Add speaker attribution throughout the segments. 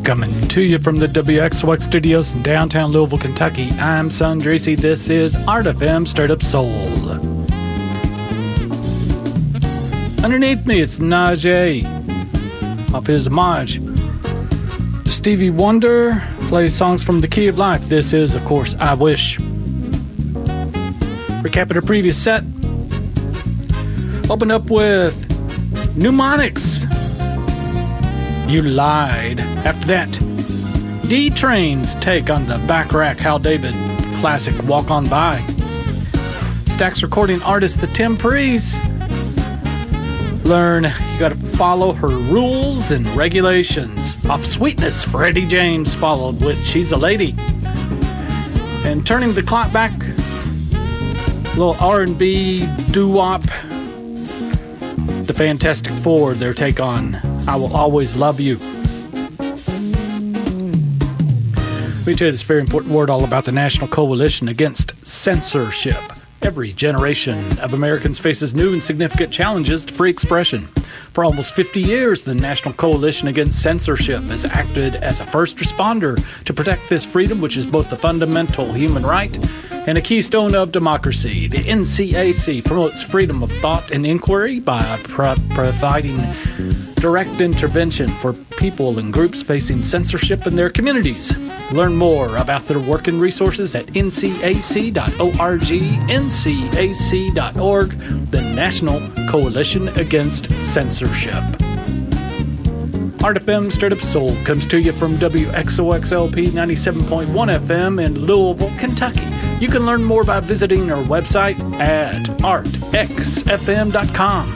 Speaker 1: Coming to you from the WXOX studios in downtown Louisville, Kentucky. I'm Son Dracy. This is Art FM Straight Up Soul. Underneath me, it's Najee off his homage to Stevie Wonder. Plays songs from the Key of Life. This is, of course, I Wish. Recapping our previous set. Open up with Mnemonics. You Lied. After that, D-Train's take on the Back Rack Hal David classic Walk On By. Stax recording artist The Tim Prees. Learn you gotta follow her rules and regulations. Off Sweetness, Freddie James followed with She's a Lady. And turning the clock back, a little R&B doo-wop. The Fantastic Four, their take on I Will Always Love You. We tell you this very important word all about the National Coalition Against Censorship. Every generation of Americans faces new and significant challenges to free expression. For almost 50 years, the National Coalition Against Censorship has acted as a first responder to protect this freedom, which is both a fundamental human right and a keystone of democracy. The NCAC promotes freedom of thought and inquiry by providing direct intervention for people and groups facing censorship in their communities. Learn more about their work and resources at ncac.org, ncac.org, the National Coalition Against Censorship. Art FM Straight Up Soul comes to you from WXOXLP 97.1 FM in Louisville, Kentucky. You can learn more by visiting our website at artxfm.com.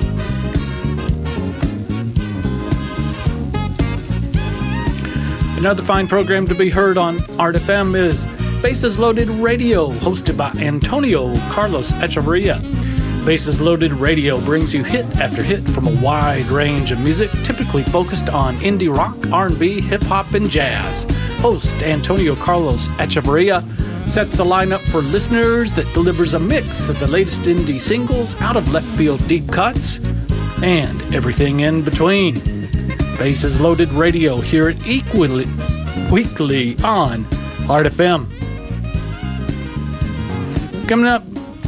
Speaker 1: Another fine program to be heard on Art FM is Bases Loaded Radio, hosted by Antonio Carlos Echeverria. Bases Loaded Radio brings you hit after hit from a wide range of music, typically focused on indie rock, R&B, hip-hop, and jazz. Host Antonio Carlos Echeverria sets a lineup for listeners that delivers a mix of the latest indie singles, out-of-left-field deep cuts, and everything in between. Bases Loaded Radio, hear it weekly on Art FM. Coming up,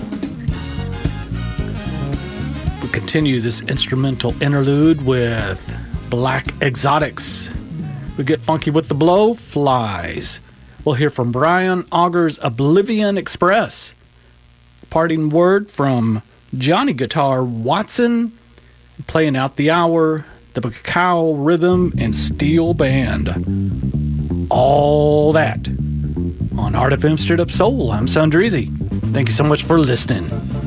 Speaker 1: we continue this instrumental interlude with Black Exotics. We get funky with the Blowflies. We'll hear from Brian Auger's Oblivion Express. Parting word from Johnny Guitar Watson, playing out the hour, the Cacao Rhythm and Steel Band. All that on Art FM Straight Up Soul. I'm Son Dreezy. Thank you so much for listening.